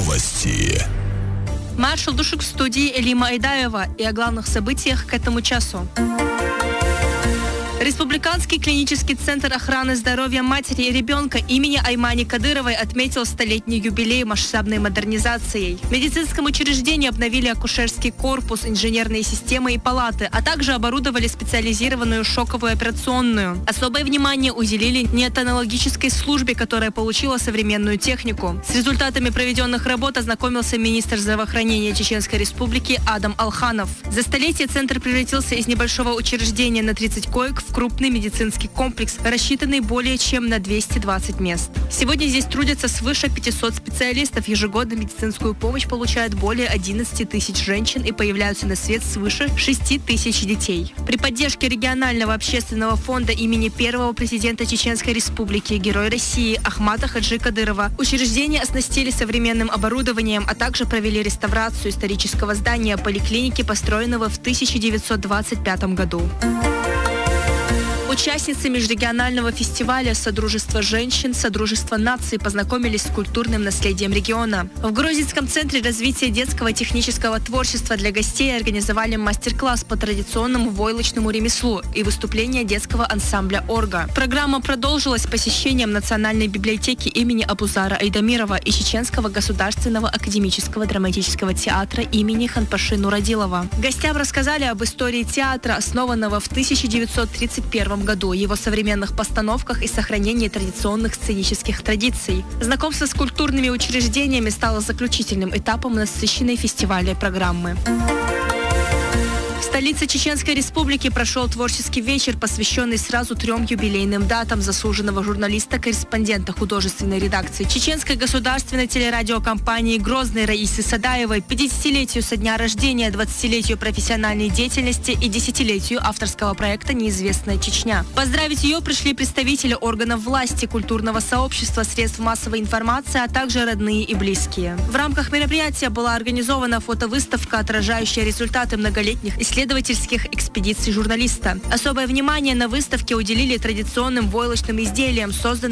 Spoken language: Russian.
Новости. Маршал Душук в студии Элима Айдаева и о главных событиях к этому часу. Республиканский клинический центр охраны здоровья матери и ребенка имени Аймани Кадыровой отметил 100-летний юбилей масштабной модернизацией. В медицинском учреждении обновили акушерский корпус, инженерные системы и палаты, а также оборудовали специализированную шоковую операционную. Особое внимание уделили неонатологической службе, которая получила современную технику. С результатами проведенных работ ознакомился министр здравоохранения Чеченской Республики Адам Алханов. За столетие центр превратился из небольшого учреждения на 30 коек в крупный медицинский комплекс, рассчитанный более чем на 220 мест. Сегодня здесь трудятся свыше 500 специалистов. Ежегодно медицинскую помощь получают более 11 тысяч женщин и появляются на свет свыше 6 тысяч детей. При поддержке регионального общественного фонда имени первого президента Чеченской Республики, Героя России Ахмата Хаджи Кадырова, учреждение оснастили современным оборудованием, а также провели реставрацию исторического здания поликлиники, построенного в 1925 году. Участницы межрегионального фестиваля «Содружество женщин», «Содружество наций» познакомились с культурным наследием региона. В Грозненском центре развития детского технического творчества для гостей организовали мастер-класс по традиционному войлочному ремеслу и выступление детского ансамбля «Орга». Программа продолжилась посещением Национальной библиотеки имени Абузара Айдамирова и Чеченского государственного академического драматического театра имени Ханпаши Нурадилова. Гостям рассказали об истории театра, основанного в 1931 году, его современных постановках и сохранении традиционных сценических традиций. Знакомство с культурными учреждениями стало заключительным этапом насыщенной фестивальной программы. В столице Чеченской Республики прошел творческий вечер, посвященный сразу 3 юбилейным датам заслуженного журналиста-корреспондента художественной редакции Чеченской государственной телерадиокомпании Грозной Раисы Садаевой, 50-летию со дня рождения, 20-летию профессиональной деятельности и 10-летию авторского проекта «Неизвестная Чечня». Поздравить ее пришли представители органов власти, культурного сообщества, средств массовой информации, а также родные и близкие. В рамках мероприятия была организована фотовыставка, отражающая результаты многолетних исследовательских экспедиций журналиста. Особое внимание на выставке уделили традиционным войлочным изделиям, созданным